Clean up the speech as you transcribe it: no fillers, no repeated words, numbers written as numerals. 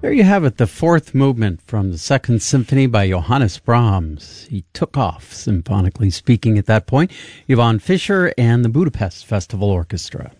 There you have it, the fourth movement from the Second Symphony by Johannes Brahms. He took off, symphonically speaking, at that point. Yvonne Fischer and the Budapest Festival Orchestra.